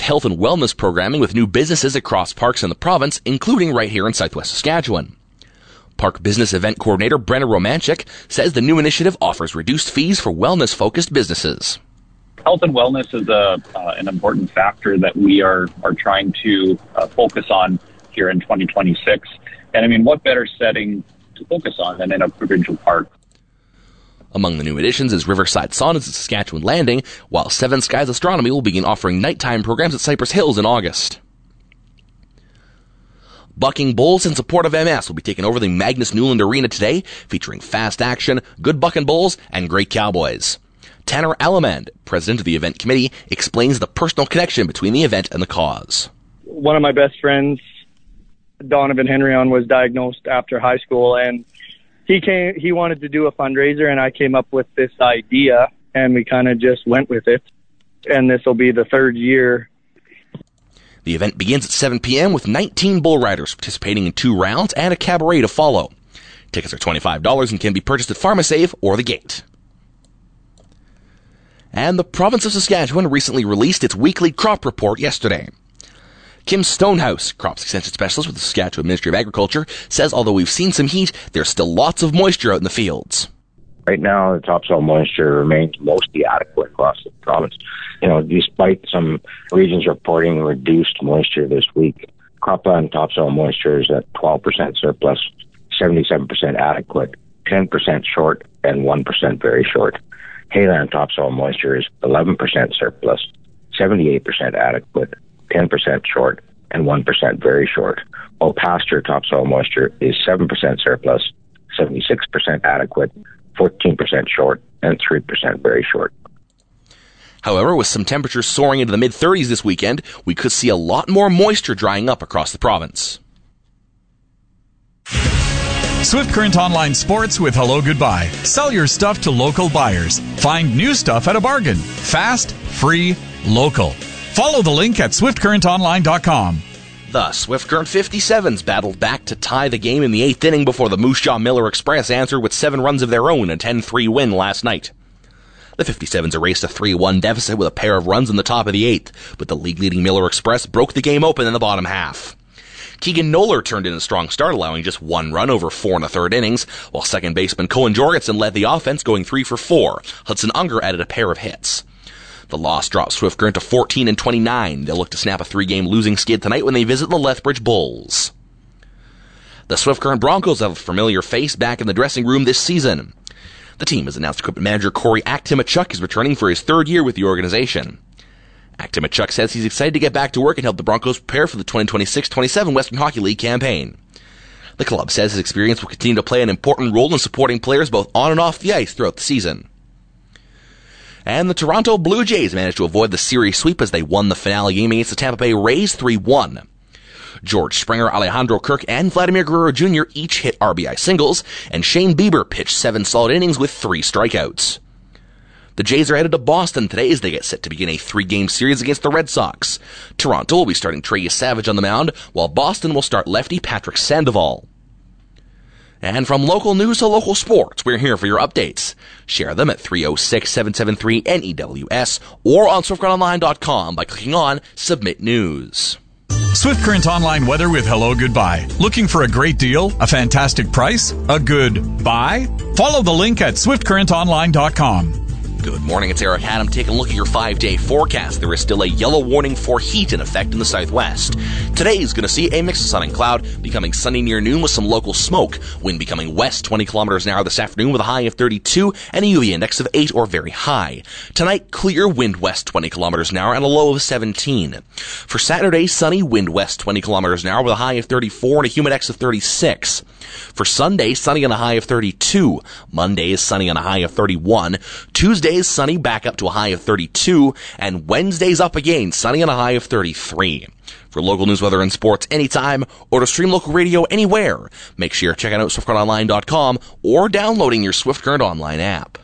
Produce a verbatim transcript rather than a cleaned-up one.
health and wellness programming with new businesses across parks in the province, including right here in Southwest Saskatchewan. Park Business Event Coordinator Brenna Romanchik says the new initiative offers reduced fees for wellness-focused businesses. Health and wellness is a, uh, an important factor that we are, are trying to uh, focus on here in twenty twenty-six. And I mean, what better setting to focus on than in a provincial park? Among the new additions is Riverside Saunas at Saskatchewan Landing, while Seven Skies Astronomy will begin offering nighttime programs at Cypress Hills in August. Bucking Bulls in support of M S will be taking over the Magnus Newland Arena today, featuring fast action, good bucking bulls, and great cowboys. Tanner Alamand, president of the event committee, explains the personal connection between the event and the cause. One of my best friends, Donovan Henryon, was diagnosed after high school, and he came. He wanted to do a fundraiser, and I came up with this idea, and we kind of just went with it. And this will be the third year. The event begins at seven p.m. with nineteen bull riders participating in two rounds and a cabaret to follow. Tickets are twenty-five dollars and can be purchased at PharmaSave or The Gate. And the province of Saskatchewan recently released its weekly crop report yesterday. Kim Stonehouse, crops extension specialist with the Saskatchewan Ministry of Agriculture, says although we've seen some heat, there's still lots of moisture out in the fields. Right now, the topsoil moisture remains mostly adequate across the province. You know, despite some regions reporting reduced moisture this week, cropland topsoil moisture is at twelve percent surplus, seventy-seven percent adequate, ten percent short, and one percent very short. Hayland topsoil moisture is eleven percent surplus, seventy-eight percent adequate, ten percent short, and one percent very short. While pasture topsoil moisture is seven percent surplus, seventy-six percent adequate, fourteen percent short, and three percent very short. However, with some temperatures soaring into the mid-thirties this weekend, we could see a lot more moisture drying up across the province. Swift Current Online Sports with Hello Goodbye. Sell your stuff to local buyers. Find new stuff at a bargain. Fast, free, local. Follow the link at swift current online dot com. The Swift Current fifty-sevens battled back to tie the game in the eighth inning before the Moose Jaw Miller Express answered with seven runs of their own, a ten three win last night. The fifty-sevens erased a three one deficit with a pair of runs in the top of the eighth, but the league-leading Miller Express broke the game open in the bottom half. Keegan Noller turned in a strong start, allowing just one run over four and a third innings, while second baseman Cohen Jorgensen led the offense, going three for four. Hudson Unger added a pair of hits. The loss dropped Swift Current to fourteen and twenty-nine. They'll look to snap a three-game losing skid tonight when they visit the Lethbridge Bulls. The Swift Current Broncos have a familiar face back in the dressing room this season. The team has announced equipment manager Corey Aktimachuk is returning for his third year with the organization. Aktimachuk says he's excited to get back to work and help the Broncos prepare for the twenty twenty-six twenty-seven Western Hockey League campaign. The club says his experience will continue to play an important role in supporting players both on and off the ice throughout the season. And the Toronto Blue Jays managed to avoid the series sweep as they won the finale game against the Tampa Bay Rays three one. George Springer, Alejandro Kirk, and Vladimir Guerrero Junior each hit R B I singles, and Shane Bieber pitched seven solid innings with three strikeouts. The Jays are headed to Boston today as they get set to begin a three-game series against the Red Sox. Toronto will be starting Trey Savage on the mound, while Boston will start lefty Patrick Sandoval. And from local news to local sports, we're here for your updates. Share them at three oh six, seven seven three, N E W S or on swift current online dot com by clicking on Submit News. Swift Current Online weather with Hello Goodbye. Looking for a great deal? A fantastic price? A good buy? Follow the link at swift current online dot com. Good morning, it's Eric Adam taking a look at your five-day forecast. There is still a yellow warning for heat in effect in the southwest. Today is going to see a mix of sun and cloud, becoming sunny near noon with some local smoke. Wind becoming west twenty kilometers an hour this afternoon with a high of thirty-two and a U V index of eight or very high. Tonight, clear, wind west twenty kilometers an hour and a low of seventeen. For Saturday, sunny, wind west twenty kilometers an hour with a high of thirty-four and a humid index of thirty-six. For Sunday, sunny and a high of thirty-two. Monday is sunny and a high of thirty-one. Tuesday is sunny, back up to a high of thirty-two. And Wednesday's up again, sunny and a high of thirty-three. For local news, weather, and sports anytime, or to stream local radio anywhere, make sure you're checking out swift current online dot com or downloading your Swift Current Online app.